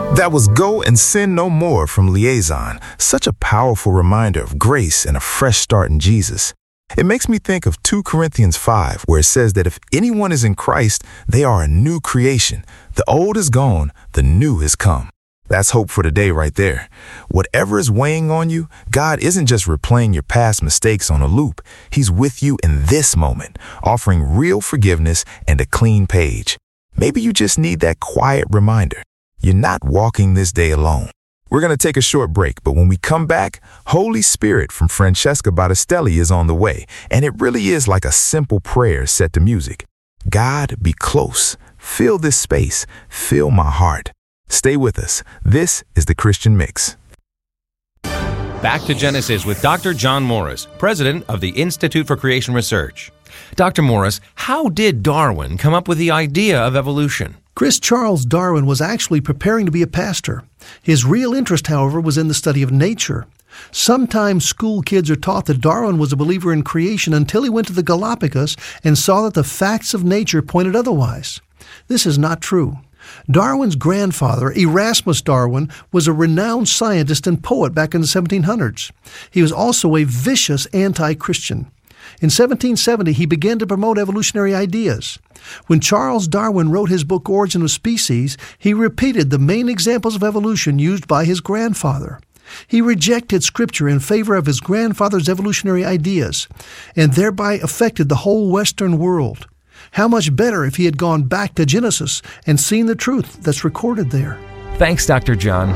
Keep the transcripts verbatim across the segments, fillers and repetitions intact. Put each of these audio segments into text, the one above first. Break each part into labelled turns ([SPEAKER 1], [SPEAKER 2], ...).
[SPEAKER 1] That was Go and Sin No More from Liaison, such a powerful reminder of grace and a fresh start in Jesus. It makes me think of two Corinthians five, where it says that if anyone is in Christ, they are a new creation. The old is gone, the new has come. That's hope for today right there. Whatever is weighing on you, God isn't just replaying your past mistakes on a loop. He's with you in this moment, offering real forgiveness and a clean page. Maybe you just need that quiet reminder. You're not walking this day alone. We're going to take a short break, but when we come back, Holy Spirit from Francesca Battistelli is on the way, and it really is like a simple prayer set to music. God, be close. Fill this space. Fill my heart. Stay with us. This is The Christian Mix.
[SPEAKER 2] Back to Genesis with Doctor John Morris, president of the Institute for Creation Research. Doctor Morris, how did Darwin come up with the idea of evolution?
[SPEAKER 3] Chris Charles Darwin was actually preparing to be a pastor. His real interest, however, was in the study of nature. Sometimes school kids are taught that Darwin was a believer in creation until he went to the Galapagos and saw that the facts of nature pointed otherwise. This is not true. Darwin's grandfather, Erasmus Darwin, was a renowned scientist and poet back in the seventeen hundreds. He was also a vicious anti-Christian. In seventeen seventy, he began to promote evolutionary ideas. When Charles Darwin wrote his book Origin of Species, he repeated the main examples of evolution used by his grandfather. He rejected Scripture in favor of his grandfather's evolutionary ideas, and thereby affected the whole Western world. How much better if he had gone back to Genesis and seen the truth that's recorded there.
[SPEAKER 2] Thanks, Doctor John.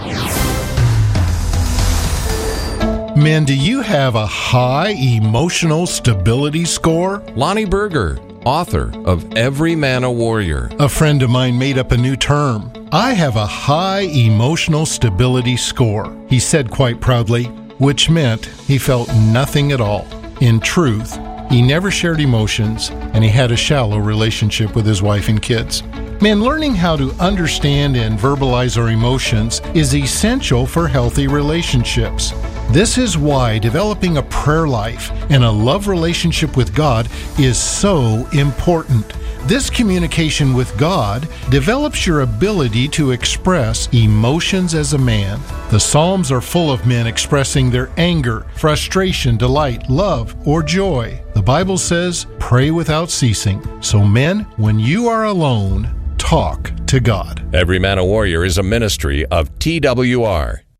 [SPEAKER 4] Men, do you have a high emotional stability score?
[SPEAKER 5] Lonnie Berger, author of Every Man a Warrior.
[SPEAKER 4] A friend of mine made up a new term. I have a high emotional stability score, he said quite proudly, which meant he felt nothing at all. In truth, he never shared emotions, and he had a shallow relationship with his wife and kids. Men, learning how to understand and verbalize our emotions is essential for healthy relationships. This is why developing a prayer life and a love relationship with God is so important. This communication with God develops your ability to express emotions as a man. The Psalms are full of men expressing their anger, frustration, delight, love, or joy. The Bible says, pray without ceasing. So men, when you are alone, talk to God.
[SPEAKER 5] Every Man a Warrior is a ministry of T W R.